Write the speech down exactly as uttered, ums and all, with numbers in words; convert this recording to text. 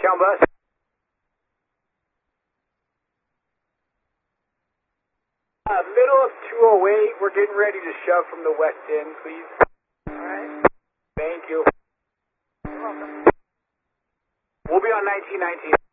Count bus. Uh, middle of two oh eight, we're getting ready to shove from the west end, please. Alright. Thank you. You're welcome. We'll be on nineteen nineteen.